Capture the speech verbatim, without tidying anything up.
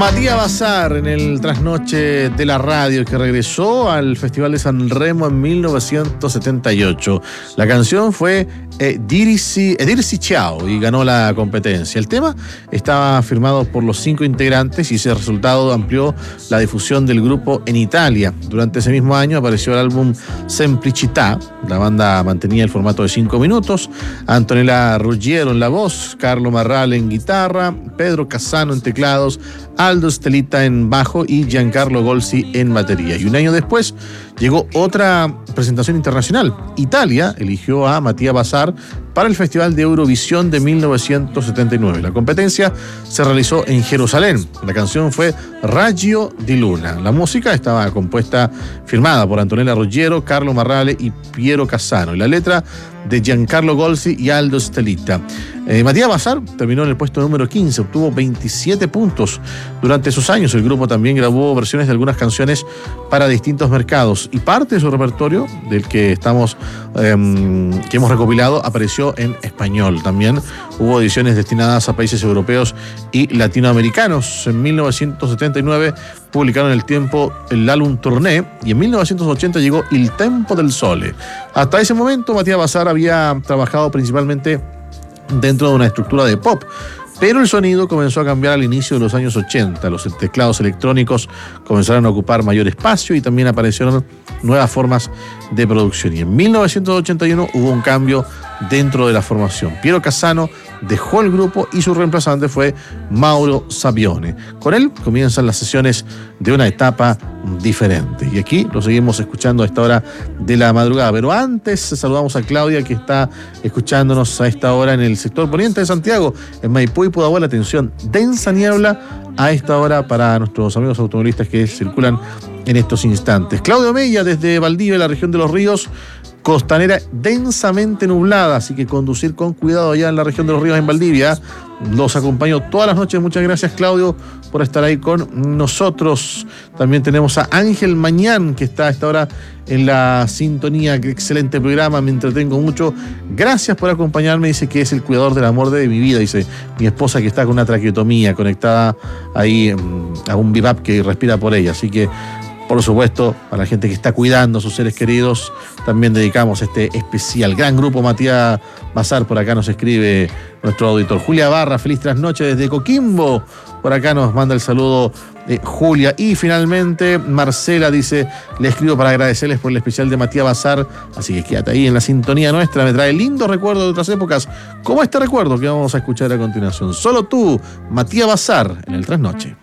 Matías Bazar en el trasnoche de la radio, que regresó al Festival de San Remo en mil novecientos setenta y ocho. La canción fue eh, Dirisi, eh, Dirisi Ciao y ganó la competencia. El tema estaba firmado por los cinco integrantes y ese resultado amplió la difusión del grupo en Italia. Durante ese mismo año apareció el álbum Semplicità. La banda mantenía el formato de cinco minutos. Antonella Ruggiero en la voz, Carlo Marral en guitarra, Pedro Cassano en teclados, Aldo Stelita en bajo y Giancarlo Golsi en batería. Y un año después llegó otra presentación internacional. Italia eligió a Matías Bazar para el Festival de Eurovisión de mil novecientos setenta y nueve. La competencia se realizó en Jerusalén. La canción fue Raggio di Luna. La música estaba compuesta, firmada por Antonella Ruggiero, Carlo Marrale y Piero Cassano. Y la letra de Giancarlo Golsi y Aldo Stelita. Eh, Matías Bazar terminó en el puesto número quince, obtuvo veintisiete puntos. Durante esos años el grupo también grabó versiones de algunas canciones para distintos mercados y parte de su repertorio, del que estamos eh, que hemos recopilado, apareció en español. También hubo ediciones destinadas a países europeos y latinoamericanos. En mil novecientos setenta y nueve publicaron El Tiempo, el álbum Tournée, y en mil novecientos ochenta llegó Il Tempo del Sole. Hasta ese momento Matías Bazar había trabajado principalmente dentro de una estructura de pop, pero el sonido comenzó a cambiar al inicio de los años ochenta. Los teclados electrónicos comenzaron a ocupar mayor espacio y también aparecieron nuevas formas de producción. Y en mil novecientos ochenta y uno hubo un cambio dentro de la formación. Piero Cassano dejó el grupo y su reemplazante fue Mauro Savione. Con él comienzan las sesiones de una etapa diferente. Y aquí lo seguimos escuchando a esta hora de la madrugada. Pero antes saludamos a Claudia, que está escuchándonos a esta hora en el sector poniente de Santiago, en Maipú y Pudahuel. Atención, densa niebla a esta hora para nuestros amigos automovilistas que circulan en estos instantes. Claudio Mella desde Valdivia, la región de los ríos. Costanera densamente nublada, así que conducir con cuidado allá en la región de los ríos en Valdivia. Los acompaño todas las noches. Muchas gracias, Claudio, por estar ahí con nosotros. También tenemos a Ángel Mañán, que está a esta hora en la sintonía. Qué excelente programa, me entretengo mucho. Gracias por acompañarme. Dice que es el cuidador del amor de mi vida. Dice mi esposa, que está con una traqueotomía conectada ahí a un B I P A P que respira por ella. Así que, por supuesto, a la gente que está cuidando a sus seres queridos, también dedicamos este especial. Gran grupo, Matías Bazar, por acá nos escribe nuestro auditor. Julia Barra, feliz trasnoche desde Coquimbo. Por acá nos manda el saludo de Julia. Y finalmente, Marcela dice, le escribo para agradecerles por el especial de Matías Bazar. Así que quédate ahí en la sintonía nuestra. Me trae lindos recuerdos de otras épocas, como este recuerdo que vamos a escuchar a continuación. Solo tú, Matías Bazar, en el Trasnoche.